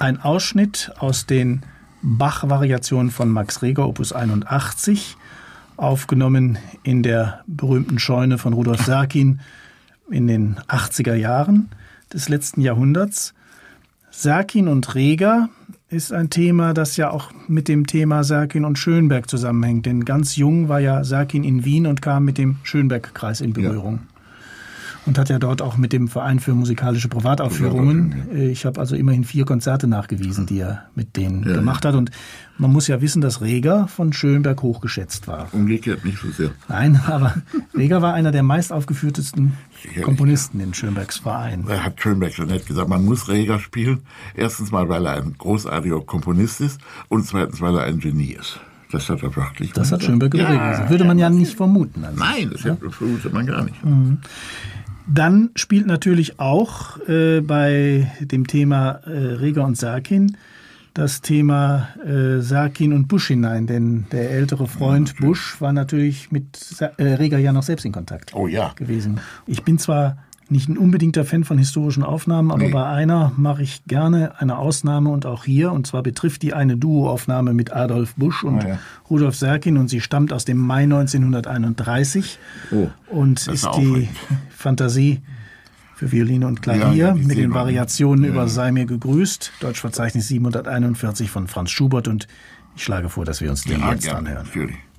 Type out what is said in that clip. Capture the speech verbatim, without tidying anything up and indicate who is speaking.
Speaker 1: ein Ausschnitt aus den Bach-Variationen von Max Reger, Opus einundachtzig, aufgenommen in der berühmten Scheune von Rudolf Serkin in den achtziger Jahren des letzten Jahrhunderts. Serkin und Reger ist ein Thema, das ja auch mit dem Thema Serkin und Schönberg zusammenhängt. Denn ganz jung war ja Serkin in Wien und kam mit dem Schönberg-Kreis in Berührung. Ja. Und hat ja dort auch mit dem Verein für musikalische Privataufführungen, ich habe also immerhin vier Konzerte nachgewiesen, die er mit denen ja, gemacht hat. Und man muss ja wissen, dass Reger von Schönberg hochgeschätzt war.
Speaker 2: Umgekehrt nicht so sehr.
Speaker 1: Nein, aber Reger war einer der meist aufgeführtesten Komponisten in Schönbergs Verein.
Speaker 2: Er hat Schönberg schon nett gesagt, man muss Reger spielen. Erstens mal, weil er ein großartiger Komponist ist und zweitens, weil er ein Genie ist. Das hat er wirklich.
Speaker 1: Das hat Schönberg ja, bewiesen. Würde man ja nicht vermuten. Also.
Speaker 2: Nein, das ja? vermutet man gar nicht.
Speaker 1: Mhm. Dann spielt natürlich auch äh, bei dem Thema äh, Reger und Serkin das Thema äh, Serkin und Busch hinein, denn der ältere Freund ja, Busch war natürlich mit äh, Reger ja noch selbst in Kontakt
Speaker 2: oh, ja.
Speaker 1: gewesen. Ich bin zwar nicht ein unbedingter Fan von historischen Aufnahmen, aber nee. bei einer mache ich gerne eine Ausnahme und auch hier. Und zwar betrifft die eine Duoaufnahme mit Adolf Busch und oh, ja. Rudolf Serkin und sie stammt aus dem Mai neunzehnhunderteinunddreißig oh, und ist die Fantasie für Violine und Klavier ja, mit den Variationen ja. über Sei mir gegrüßt, Deutschverzeichnis siebenhunderteinundvierzig von Franz Schubert und ich schlage vor, dass wir uns die
Speaker 2: ja,
Speaker 1: jetzt
Speaker 2: ja,
Speaker 1: anhören.
Speaker 2: Natürlich.